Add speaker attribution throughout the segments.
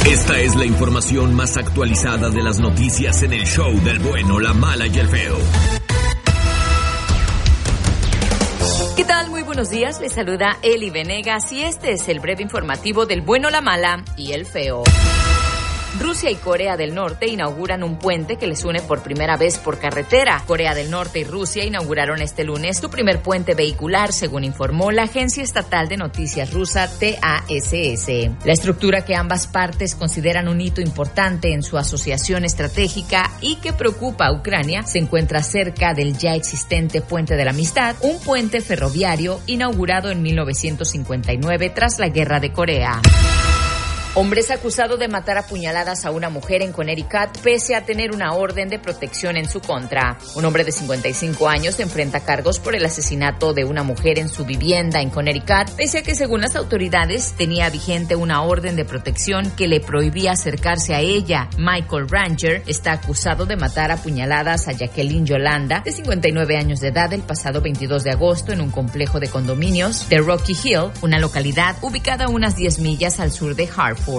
Speaker 1: Esta es la información más actualizada de las noticias en el show del bueno, la mala y el feo.
Speaker 2: ¿Qué tal? Muy buenos días, les saluda Eli Venegas y este es el breve informativo del bueno, la mala y el feo. Rusia y Corea del Norte inauguran un puente que les une por primera vez por carretera. Corea del Norte y Rusia inauguraron este lunes su primer puente vehicular, según informó la agencia estatal de noticias rusa TASS. La estructura que ambas partes consideran un hito importante en su asociación estratégica y que preocupa a Ucrania se encuentra cerca del ya existente Puente de la Amistad, un puente ferroviario inaugurado en 1959 tras la Guerra de Corea. Hombre es acusado de matar a puñaladas a una mujer en Connecticut pese a tener una orden de protección en su contra. Un hombre de 55 años enfrenta cargos por el asesinato de una mujer en su vivienda en Connecticut, pese a que según las autoridades tenía vigente una orden de protección que le prohibía acercarse a ella. Michael Ranger está acusado de matar a puñaladas a Jacqueline Yolanda, de 59 años de edad, el pasado 22 de agosto en un complejo de condominios de Rocky Hill, una localidad ubicada a unas 10 millas al sur de Hartford.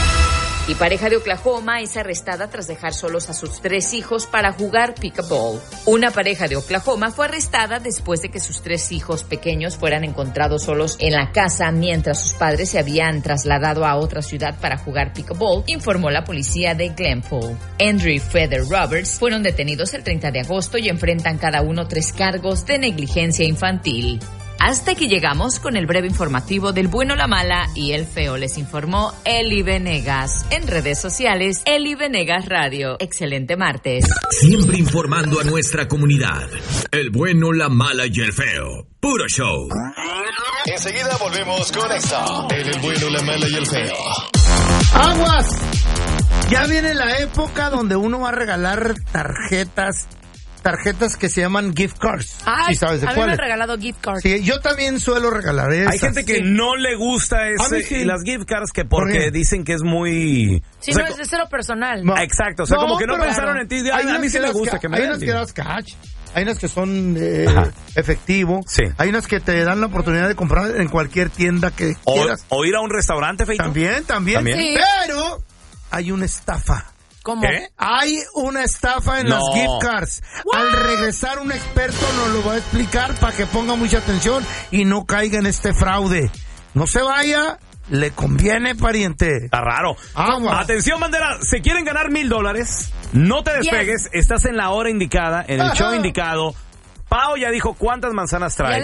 Speaker 2: Y pareja de Oklahoma es arrestada tras dejar solos a sus 3 hijos para jugar pickleball. Una pareja de Oklahoma fue arrestada después de que sus 3 hijos pequeños fueran encontrados solos en la casa mientras sus padres se habían trasladado a otra ciudad para jugar pickleball, informó la policía de Glenpool. Andrew y Feather Roberts fueron detenidos el 30 de agosto y enfrentan cada uno 3 cargos de negligencia infantil. Hasta aquí llegamos con el breve informativo del bueno, la mala y el feo. Les informó Eli Venegas. En redes sociales, Eli Venegas Radio. Excelente martes.
Speaker 1: Siempre informando a nuestra comunidad. El bueno, la mala y el feo. Puro show.
Speaker 3: Enseguida volvemos con esto. El bueno, la mala y el feo.
Speaker 4: ¡Aguas! Ya viene la época donde uno va a regalar tarjetas que se llaman gift cards.
Speaker 5: Ay,
Speaker 4: ¿Sí sabes de
Speaker 5: a mí
Speaker 4: cuáles?
Speaker 5: me han regalado gift cards.
Speaker 4: Sí, yo también suelo regalar esas.
Speaker 6: Hay gente que no le gusta las gift cards que porque dicen que es muy...
Speaker 5: Sí, o sea, no, es de cero personal.
Speaker 4: No.
Speaker 6: Exacto, o sea, como que no pensaron en ti. A mí sí me gusta que me den.
Speaker 4: Hay unas que das cash, hay unas que son efectivo,
Speaker 6: sí.
Speaker 4: Hay unas que te dan la oportunidad de comprar en cualquier tienda que quieras.
Speaker 6: O ir a un restaurante, Feito.
Speaker 4: También.
Speaker 5: Sí.
Speaker 4: Pero hay una estafa.
Speaker 5: ¿Cómo?
Speaker 6: ¿Qué?
Speaker 4: Hay una estafa en las gift cards.
Speaker 5: What?
Speaker 4: Al regresar un experto nos lo va a explicar para que ponga mucha atención y no caiga en este fraude. No se vaya, le conviene, pariente.
Speaker 6: Está raro.
Speaker 4: Agua.
Speaker 6: Atención, bandera, si quieren ganar $1,000, no te despegues, estás en la hora indicada, en el show indicado. Pao ya dijo cuántas manzanas trae.